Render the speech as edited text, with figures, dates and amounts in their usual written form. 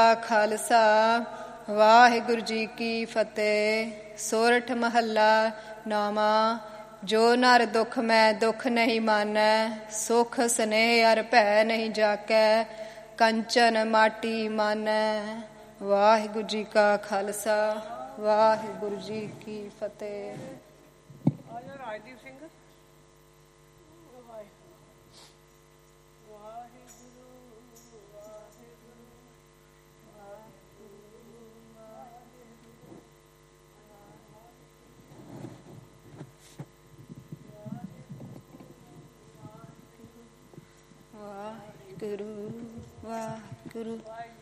ਖਾਲਸਾ ਵਾਹਿਗੁਰੂ ਜੀ ਕੀ ਫਤਿਹ। ਸੋਰਠ ਮਹੱਲਾ ਨਾਵਾਂ। ਜੋ ਨਰ ਦੁਖ ਮੈਂ ਦੁਖ ਨਹੀਂ ਮਾਨੈ, ਸੁਖ ਸਨੇਹ ਅਰ ਭੈ ਨਹੀਂ ਜਾਕੈ, ਕੰਚਨ ਮਾਟੀ ਮਾਨੈ। ਵਾਹਿਗੁਰੂ ਜੀ ਕਾ ਖਾਲਸਾ ਵਾਹਿਗੁਰੂ ਜੀ ਕੀ ਫਤਿਹ। ਰਾਜਦੀਪ ਸਿੰਘ ਵਾਹਿਗੁਰੂ ਵਾਹਿਗੁਰੂ